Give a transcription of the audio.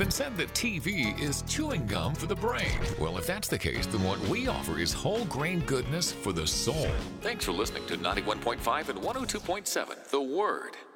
been said that TV is chewing gum for the brain. Well, if that's the case, then what we offer is whole grain goodness for the soul. Thanks for listening to 91.5 and 102.7 The Word.